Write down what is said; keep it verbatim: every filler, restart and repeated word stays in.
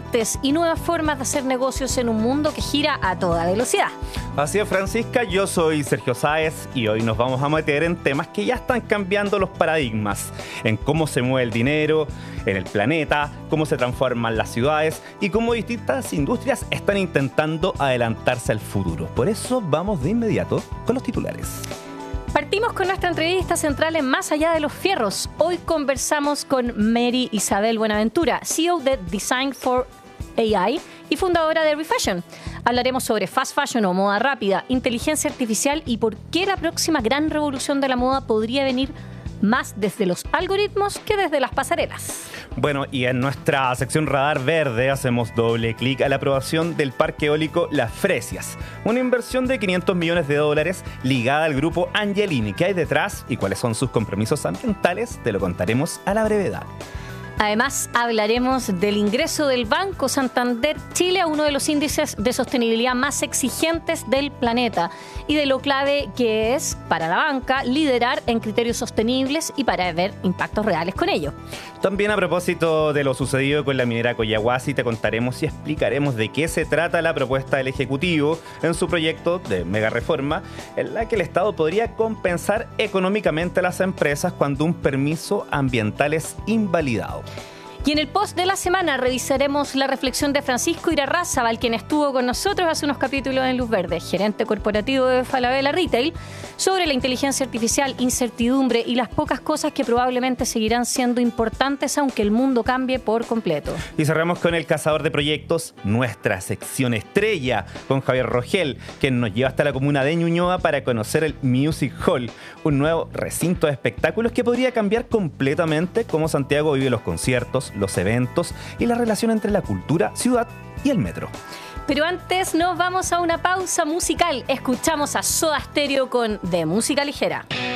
emergentes y nuevas formas de hacer negocios en un mundo que gira a toda velocidad. Así es, Francisca, yo soy Sergio Sáez y hoy nos vamos a meter en temas que ya están cambiando los paradigmas, en cómo se mueve el dinero en el planeta, cómo se transforman las ciudades y cómo distintas industrias están intentando adelantarse al futuro. Por eso vamos de inmediato con los titulares. Partimos con nuestra entrevista central en Más Allá de los Fierros. Hoy conversamos con Mary Isabel Buenaventura, C E O de Design for A I y fundadora de Refashion. Hablaremos sobre fast fashion o moda rápida, inteligencia artificial y por qué la próxima gran revolución de la moda podría venir más desde los algoritmos que desde las pasarelas. Bueno, y en nuestra sección Radar Verde hacemos doble clic a la aprobación del parque eólico Las Fresias, una inversión de quinientos millones de dólares ligada al grupo Angelini. ¿Qué hay detrás y cuáles son sus compromisos ambientales? Te lo contaremos a la brevedad. Además, hablaremos del ingreso del Banco Santander Chile a uno de los índices de sostenibilidad más exigentes del planeta y de lo clave que es para la banca liderar en criterios sostenibles y para ver impactos reales con ello. También a propósito de lo sucedido con la minera Collahuasi, te contaremos y explicaremos de qué se trata la propuesta del Ejecutivo en su proyecto de mega reforma, en la que el Estado podría compensar económicamente a las empresas cuando un permiso ambiental es invalidado. Y en el post de la semana revisaremos la reflexión de Francisco Irarrázaval, quien estuvo con nosotros hace unos capítulos en Luz Verde, gerente corporativo de Falabella Retail, sobre la inteligencia artificial, incertidumbre y las pocas cosas que probablemente seguirán siendo importantes aunque el mundo cambie por completo. Y cerramos con el cazador de proyectos, nuestra sección estrella, con Javier Rogel, quien nos lleva hasta la comuna de Ñuñoa para conocer el Music Hall, un nuevo recinto de espectáculos que podría cambiar completamente cómo Santiago vive los conciertos, los eventos y la relación entre la cultura, ciudad y el metro. Pero antes nos vamos a una pausa musical. Escuchamos a Soda Stereo con De Música Ligera.